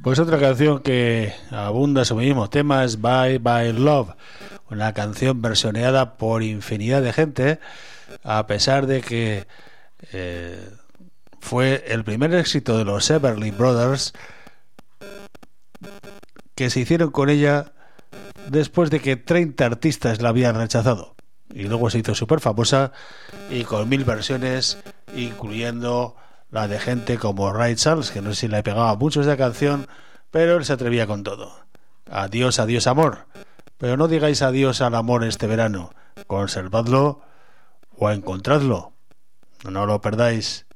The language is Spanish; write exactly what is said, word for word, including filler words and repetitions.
Pues otra canción que abunda su mismo tema es Bye Bye Love, una canción versioneada por infinidad de gente, a pesar de que eh, fue el primer éxito de los Everly Brothers, que se hicieron con ella después de que treinta artistas la habían rechazado, y luego se hizo súper famosa y con mil versiones, incluyendo la de gente como Ray Charles, que no sé si le pegaba mucho esa canción, pero él se atrevía con todo. Adiós, adiós amor, pero no digáis adiós al amor este verano, conservadlo o encontradlo, no lo perdáis.